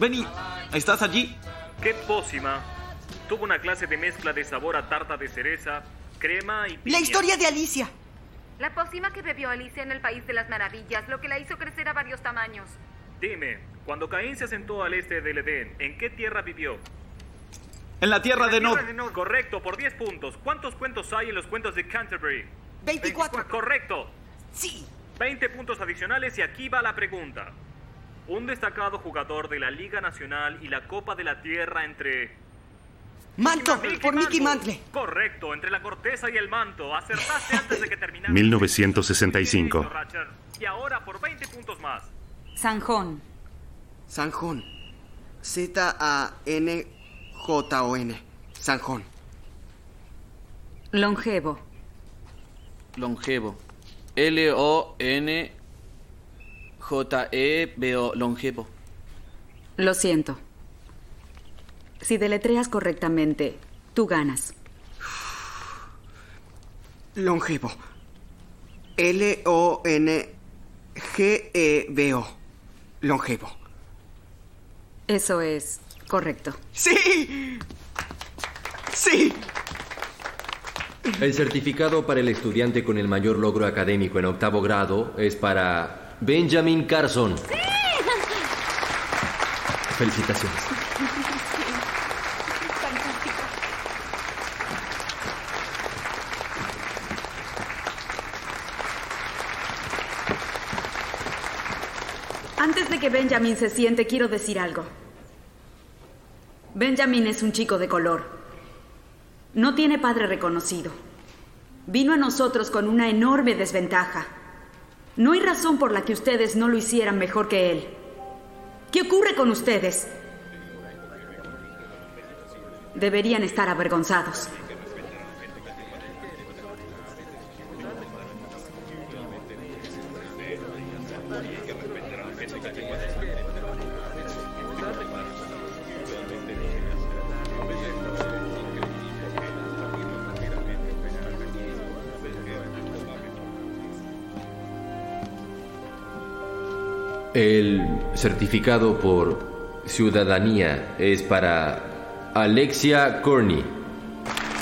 Benny, ¿estás allí? ¡Qué pócima! Tuvo una clase de mezcla de sabor a tarta de cereza, crema y piña. La historia de Alicia. La pócima que bebió Alicia en el País de las Maravillas, lo que la hizo crecer a varios tamaños. Dime, cuando Caín se asentó al este del Edén, ¿en qué tierra vivió? En la tierra de Nod. Correcto, por 10 puntos. ¿Cuántos cuentos hay en los cuentos de Canterbury? 24. Correcto. Sí. 20 puntos adicionales y aquí va la pregunta. Un destacado jugador de la Liga Nacional y la Copa de la Tierra entre... Manto, por Mickey Mantle. Correcto, entre la corteza y el manto. Acertaste antes de que terminara. 1965. Y ahora por 20 puntos más. Sanjón. Sanjón. Z-A-N-J-O-N. Sanjón. Longevo. Longevo. L-O-N-J-E-V-O. Longevo. Lo siento. Si deletreas correctamente, tú ganas. Longevo. L-O-N-G-E-V-O. Longevo. Eso es correcto. ¡Sí! ¡Sí! El certificado para el estudiante con el mayor logro académico en 8º grado es para Benjamin Carson. ¡Sí! Felicitaciones. Antes de que Benjamin se siente, quiero decir algo. Benjamin es un chico de color. No tiene padre reconocido. Vino a nosotros con una enorme desventaja. No hay razón por la que ustedes no lo hicieran mejor que él. ¿Qué ocurre con ustedes? Deberían estar avergonzados. El certificado por ciudadanía es para Alexia Corney.